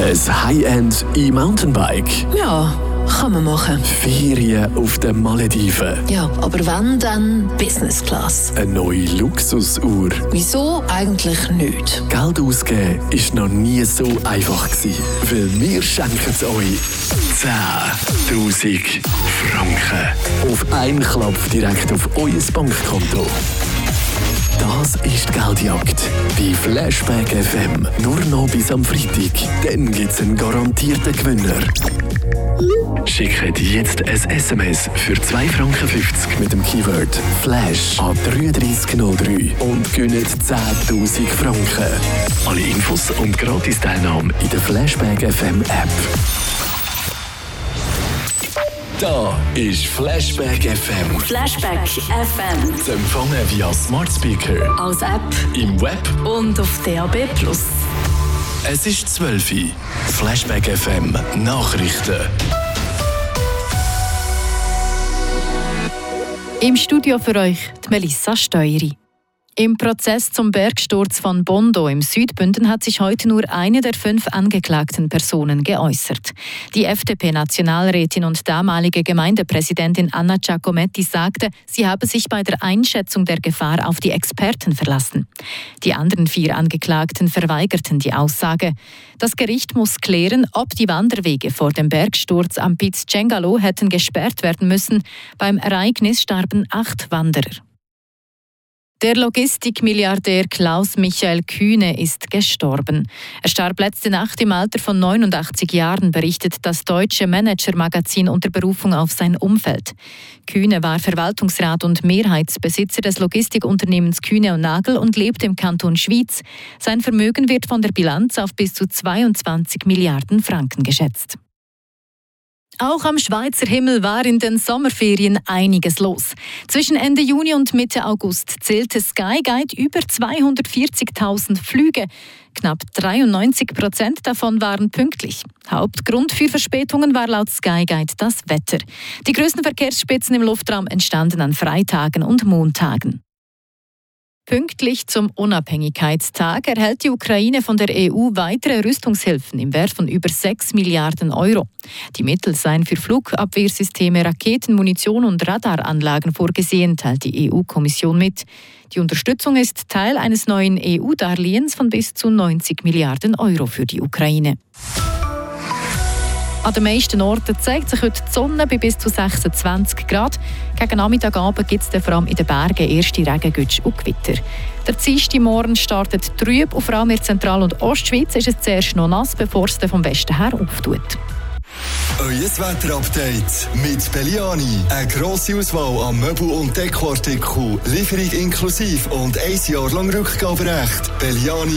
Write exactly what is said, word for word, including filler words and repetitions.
Ein High-End E-Mountainbike. Ja, kann man machen. Ferien auf den Malediven. Ja, aber wenn, dann Business Class. Eine neue Luxusuhr. Wieso eigentlich nicht? Geld ausgeben ist noch nie so einfach gewesen, weil wir schenken es euch zehntausend Franken. Auf einen Klapp direkt auf euer Bankkonto. Das ist die Geldjagd bei Flashback F M. Nur noch bis am Freitag. Dann gibt es einen garantierten Gewinner. Schickt jetzt ein S M S für zwei Franken fünfzig mit dem Keyword Flash an drei drei null drei und gewinnt zehntausend Franken. Alle Infos und Gratis-Teilnahme in der Flashback F M App. Da ist Flashback F M. Flashback F M. Zu empfangen via Smart Speaker, als App, im Web und auf D A B plus. Es ist zwölf Uhr. Flashback F M Nachrichten. Im Studio für euch die Melissa Steueri. Im Prozess zum Bergsturz von Bondo im Südbünden hat sich heute nur eine der fünf angeklagten Personen geäußert. Die F D P-Nationalrätin und damalige Gemeindepräsidentin Anna Giacometti sagte, sie habe sich bei der Einschätzung der Gefahr auf die Experten verlassen. Die anderen vier Angeklagten verweigerten die Aussage. Das Gericht muss klären, ob die Wanderwege vor dem Bergsturz am Piz Cengalo hätten gesperrt werden müssen. Beim Ereignis starben acht Wanderer. Der Logistikmilliardär Klaus-Michael Kühne ist gestorben. Er starb letzte Nacht im Alter von neunundachtzig Jahren, berichtet das deutsche Manager-Magazin unter Berufung auf sein Umfeld. Kühne war Verwaltungsrat und Mehrheitsbesitzer des Logistikunternehmens Kühne und Nagel und lebt im Kanton Schwyz. Sein Vermögen wird von der Bilanz auf bis zu zweiundzwanzig Milliarden Franken geschätzt. Auch am Schweizer Himmel war in den Sommerferien einiges los. Zwischen Ende Juni und Mitte August zählte Skyguide über zweihundertvierzigtausend Flüge. Knapp dreiundneunzig Prozent davon waren pünktlich. Hauptgrund für Verspätungen war laut Skyguide das Wetter. Die größten Verkehrsspitzen im Luftraum entstanden an Freitagen und Montagen. Pünktlich zum Unabhängigkeitstag erhält die Ukraine von der E U weitere Rüstungshilfen im Wert von über sechs Milliarden Euro. Die Mittel seien für Flugabwehrsysteme, Raketen, Munition und Radaranlagen vorgesehen, teilt die E U-Kommission mit. Die Unterstützung ist Teil eines neuen E U-Darlehens von bis zu neunzig Milliarden Euro für die Ukraine. An den meisten Orten zeigt sich heute die Sonne bei bis zu sechsundzwanzig Grad. Gegen Nachmittagabend gibt es vor allem in den Bergen erste Regengütsch und Gewitter. Der Dienstagmorgen startet trüb und vor allem in der Zentral- und Ostschweiz ist es zuerst noch nass, bevor es dann vom Westen her auftut. Euer Wetterupdate mit Belliani. Eine grosse Auswahl an Möbel- und Dekoartikeln, Lieferung inklusive und ein Jahr lang Rückgaberecht. Belliani